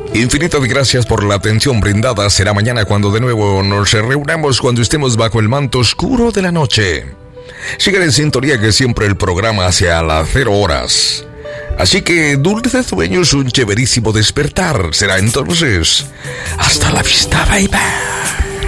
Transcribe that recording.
Infinitas gracias por la atención brindada. Será mañana cuando de nuevo nos reunamos, cuando estemos bajo el manto oscuro de la noche. Sigan en sintonía, que siempre el programa hacia las 0 horas. Así que dulces sueños, un chéverísimo despertar. Será entonces hasta la vista, bye bye.